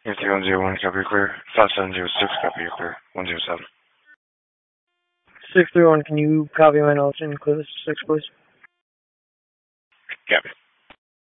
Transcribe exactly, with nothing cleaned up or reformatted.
three one zero one, copy clear. five seven zero six, copy clear. one zero seven. six three one, can you copy my notes and clear this six, please? Copy.